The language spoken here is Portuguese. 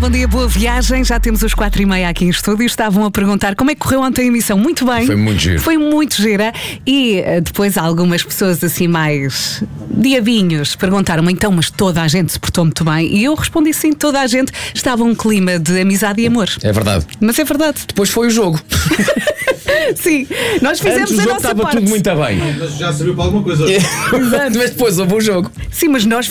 bom dia, boa viagem. Já temos os 4h30 aqui em estúdio. Estavam a perguntar como é que correu ontem a emissão. Muito bem. Foi muito giro. Foi muito gira. E depois algumas pessoas assim mais diabinhos perguntaram-me então, mas toda a gente se portou muito bem. E eu respondi sim, toda a gente. Estava um clima de amizade e amor. É verdade. Mas é verdade. Depois foi o jogo. Sim, nós fizemos Antes, a o jogo nossa estava parte. tudo muito bem. Mas já serviu para alguma coisa. Mas depois houve o jogo. Sim, mas nós